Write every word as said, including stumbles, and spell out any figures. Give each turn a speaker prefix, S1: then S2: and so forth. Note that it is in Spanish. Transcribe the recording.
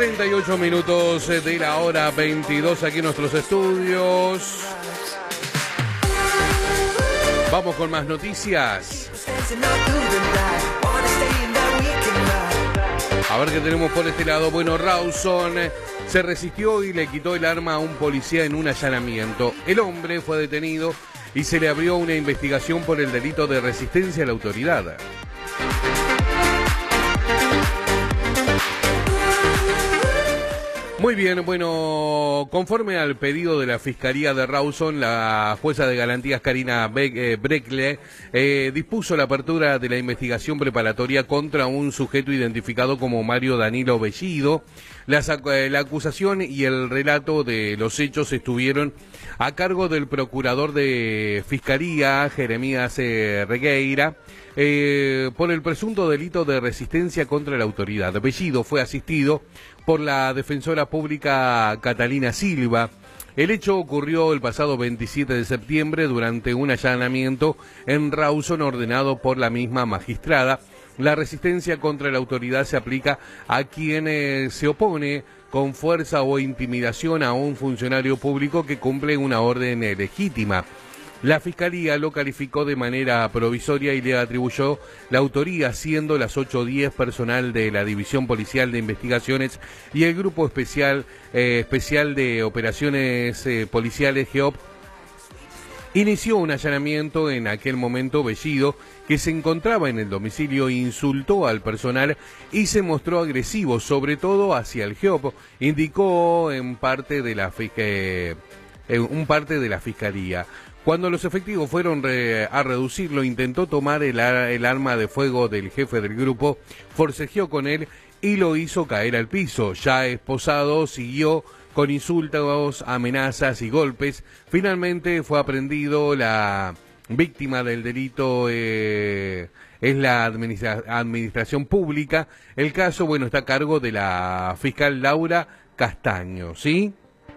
S1: treinta y ocho minutos de la hora veintidós aquí en nuestros estudios. Vamos con más noticias. A ver qué tenemos por este lado. Bueno, Rawson se resistió y le quitó el arma a un policía en un allanamiento. El hombre fue detenido y se le abrió una investigación por el delito de resistencia a la autoridad. Muy bien, bueno, conforme al pedido de la Fiscalía de Rawson, la jueza de garantías Karina Brekle eh, dispuso la apertura de la investigación preparatoria contra un sujeto identificado como Mario Danilo Bellido. La, la acusación y el relato de los hechos estuvieron a cargo del procurador de Fiscalía, Jeremías eh, Regueira, eh, por el presunto delito de resistencia contra la autoridad. Bellido fue asistido por la defensora pública Catalina Silva. El hecho ocurrió el pasado veintisiete de septiembre durante un allanamiento en Rawson ordenado por la misma magistrada. La resistencia contra la autoridad se aplica a quien eh, se opone con fuerza o intimidación a un funcionario público que cumple una orden eh, legítima. La Fiscalía lo calificó de manera provisoria y le atribuyó la autoría, siendo las ocho diez personal de la División Policial de Investigaciones y el Grupo Especial, eh, especial de Operaciones eh, Policiales GEOP inició un allanamiento. En aquel momento Bellido, que se encontraba en el domicilio, insultó al personal y se mostró agresivo, sobre todo hacia el GEOP, indicó en parte de la, eh, un parte de la Fiscalía. Cuando los efectivos fueron re, a reducirlo, intentó tomar el, el arma de fuego del jefe del grupo, forcejeó con él y lo hizo caer al piso. Ya esposado, siguió con insultos, amenazas y golpes. Finalmente fue aprehendido. La víctima del delito eh, es la administra administración pública. El caso, bueno, está a cargo de la fiscal Laura Castaño, ¿sí?